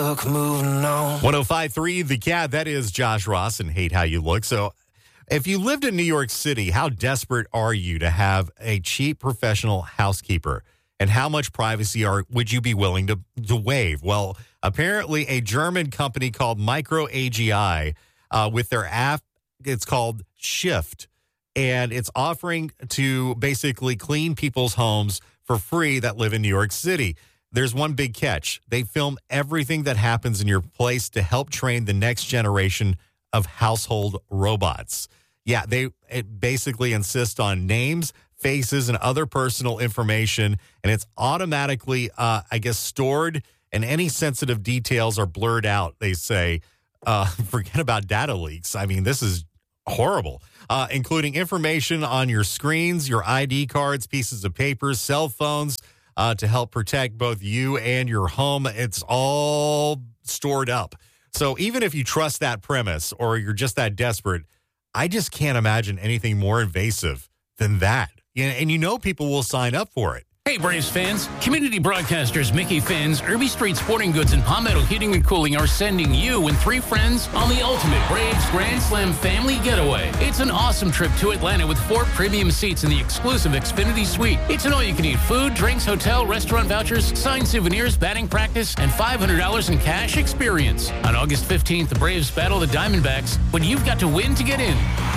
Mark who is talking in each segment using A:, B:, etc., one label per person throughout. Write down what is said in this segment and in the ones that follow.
A: Look, moving on.
B: 105.3 The Cat, that is Josh Ross and Hate How You Look. So if you lived in New York City, how desperate are you to have a cheap professional housekeeper? And how much privacy would you be willing to waive? Well, apparently a German company called Micro AGI with their app, it's called Shift. And it's offering to basically clean people's homes for free that live in New York City. There's one big catch. They film everything that happens in your place to help train the next generation of household robots. Yeah, it basically insists on names, faces, and other personal information, and it's automatically, stored, and any sensitive details are blurred out, they say. Forget about data leaks. I mean, this is horrible, including information on your screens, your ID cards, pieces of paper, cell phones, to help protect both you and your home. It's all stored up. So even if you trust that premise or you're just that desperate, I just can't imagine anything more invasive than that. And people will sign up for it.
C: Hey, Braves fans. Community broadcasters Mickey Finn's, Irby Street Sporting Goods, and Palmetto Heating and Cooling are sending you and 3 friends on the ultimate Braves Grand Slam family getaway. It's an awesome trip to Atlanta with 4 premium seats in the exclusive Xfinity Suite. It's an all-you-can-eat food, drinks, hotel, restaurant vouchers, signed souvenirs, batting practice, and $500 in cash experience. On August 15th, the Braves battle the Diamondbacks, but you've got to win to get in.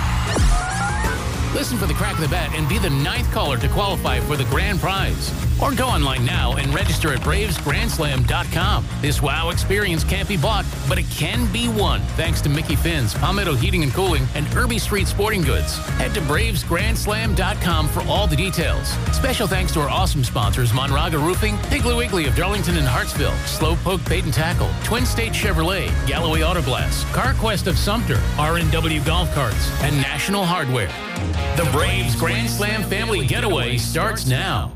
C: Listen for the crack of the bat and be the 9th caller to qualify for the grand prize. Or go online now and register at BravesGrandSlam.com. This wow experience can't be bought, but it can be won. Thanks to Mickey Finn's, Palmetto Heating and Cooling, and Irby Street Sporting Goods. Head to BravesGrandSlam.com for all the details. Special thanks to our awesome sponsors, Monraga Roofing, Piggly Wiggly of Darlington and Hartsville, Slowpoke Bait and Tackle, Twin State Chevrolet, Galloway Auto Glass, CarQuest of Sumter, R&W Golf Carts, and National Hardware. The Braves Grand Slam family getaway starts now.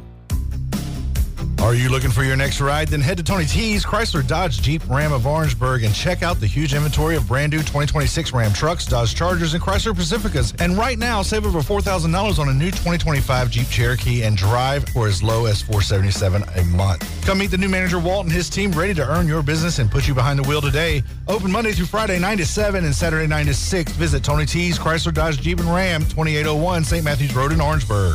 D: Are you looking for your next ride? Then head to Tony T's Chrysler Dodge Jeep Ram of Orangeburg and check out the huge inventory of brand new 2026 Ram trucks, Dodge Chargers, and Chrysler Pacificas. And right now, save over $4,000 on a new 2025 Jeep Cherokee and drive for as low as $477 a month. Come meet the new manager, Walt, and his team ready to earn your business and put you behind the wheel today. Open Monday through Friday, 9 to 7 and Saturday, 9 to 6. Visit Tony T's Chrysler Dodge Jeep and Ram, 2801 St. Matthews Road in Orangeburg.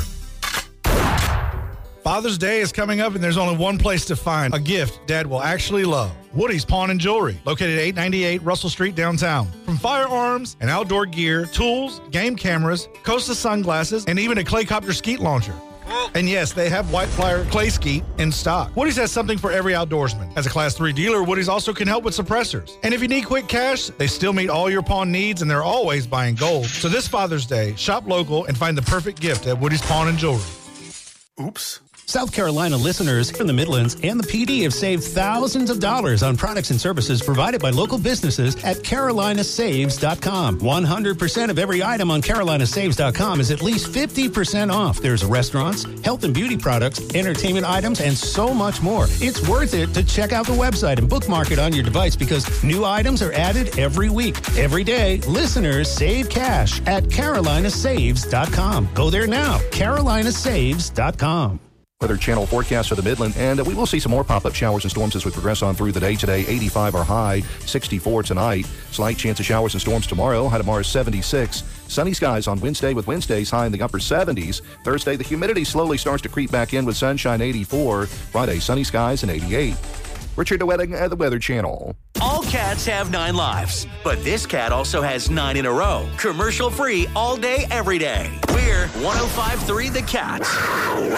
D: Father's Day is coming up, and there's only one place to find a gift Dad will actually love. Woody's Pawn and Jewelry, located at 898 Russell Street downtown. From firearms and outdoor gear, tools, game cameras, Costa sunglasses, and even a Claycopter skeet launcher. And yes, they have White Flyer clay skeet in stock. Woody's has something for every outdoorsman. As a Class 3 dealer, Woody's also can help with suppressors. And if you need quick cash, they still meet all your pawn needs, and they're always buying gold. So this Father's Day, shop local and find the perfect gift at Woody's Pawn and Jewelry.
E: Oops.
F: South Carolina listeners from the Midlands and the PD have saved thousands of dollars on products and services provided by local businesses at CarolinaSaves.com. 100% of every item on CarolinaSaves.com is at least 50% off. There's restaurants, health and beauty products, entertainment items, and so much more. It's worth it to check out the website and bookmark it on your device because new items are added every week. Every day, listeners save cash at CarolinaSaves.com. Go there now, CarolinaSaves.com.
G: Weather Channel forecast for the Midland, and we will see some more pop-up showers and storms as we progress on through the day today. 85 our high, 64 tonight. Slight chance of showers and storms tomorrow. High tomorrow is 76. Sunny skies on Wednesday with Wednesdays high in the upper 70s. Thursday, the humidity slowly starts to creep back in with sunshine, 84. Friday, sunny skies and 88. Richard DeWetting at the Weather Channel.
H: All cats have 9 lives, but this cat also has 9 in a row. Commercial free all day, every day. We're 105.3 The Cat.